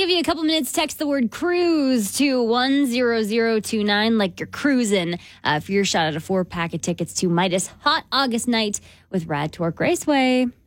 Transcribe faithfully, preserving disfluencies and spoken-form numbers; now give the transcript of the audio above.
give you a couple minutes. Text the word cruise to one zero zero two nine like you're cruising uh, for your shot at a four-pack of tickets to Midas Hot August Night with Rad Torque Raceway.